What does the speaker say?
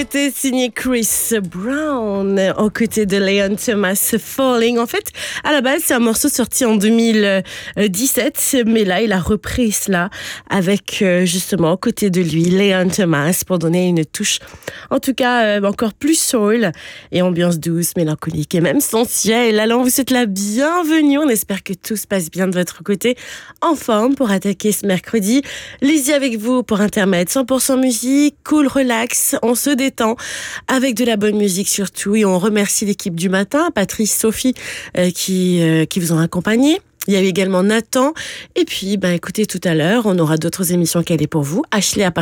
nouveauté signée Chris Brown, aux côtés de Leon Thomas, Falling. En fait, à la base, c'est un morceau sorti en 2017, mais là, il a repris cela avec, justement, aux côtés de lui, Leon Thomas, pour donner une touche, en tout cas, encore plus soul et ambiance douce, mélancolique et même sensuelle. Alors, on vous souhaite la bienvenue. On espère que tout se passe bien de votre côté, en forme pour attaquer ce mercredi. Lizzie avec vous pour Intermède, 100% musique, cool, relax, on se détend avec de la bonne musique surtout, et on remercie l'équipe du matin, Patrice, Sophie, qui vous ont accompagné. Il y a eu également Nathan, et puis écoutez, tout à l'heure on aura d'autres émissions calées pour vous. Ashley à